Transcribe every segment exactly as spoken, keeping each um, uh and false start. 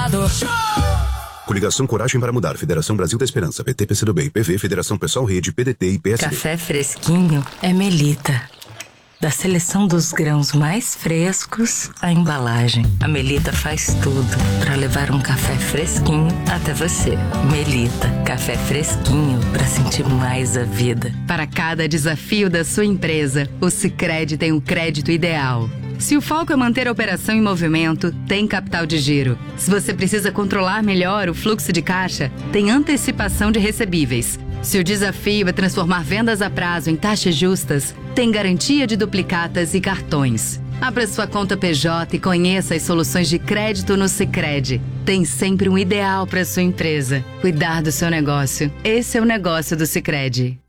Transformador. Coligação Coragem para Mudar, Federação Brasil da Esperança, P T, P C do B, P V, Federação Pessoal Rede, P D T e P S D. Café fresquinho é Melita. Da seleção dos grãos mais frescos à embalagem, a Melita faz tudo para levar um café fresquinho até você. Melita, café fresquinho para sentir mais a vida. Para cada desafio da sua empresa, o Sicredi tem o crédito ideal. Se o foco é manter a operação em movimento, tem Capital de Giro. Se você precisa controlar melhor o fluxo de caixa, tem antecipação de recebíveis. Se o desafio é transformar vendas a prazo em taxas justas, tem garantia de duplicatas e cartões. Abra sua conta P J e conheça as soluções de crédito no Sicredi. Tem sempre um ideal para sua empresa. Cuidar do seu negócio. Esse é o negócio do Sicredi.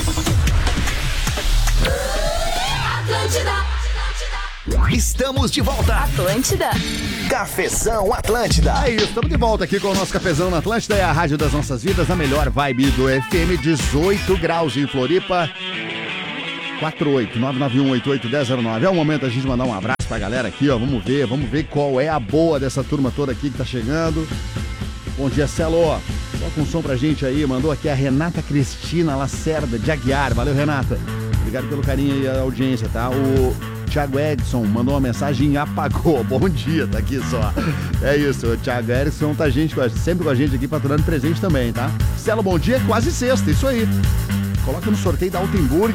Estamos de volta. Atlântida. Cafezão Atlântida. É isso, estamos de volta aqui com o nosso Cafezão na Atlântida, é a rádio das nossas vidas, a melhor vibe do F M, dezoito graus em Floripa. quatro oito nove nove um oito oito um zero zero nove. É o momento da gente mandar um abraço pra galera aqui, ó. Vamos ver, vamos ver qual é a boa dessa turma toda aqui que tá chegando. Bom dia, Celo. Toca um som pra gente aí. Mandou aqui a Renata Cristina Lacerda de Aguiar. Valeu, Renata. Obrigado pelo carinho e a audiência, tá? O Thiago Edson mandou uma mensagem e apagou. Bom dia, tá aqui só. É isso, o Thiago Edson tá gente, sempre com a gente aqui, faturando presente também, tá? Celo, bom dia, quase sexta, isso aí. Coloca no sorteio da Altenburg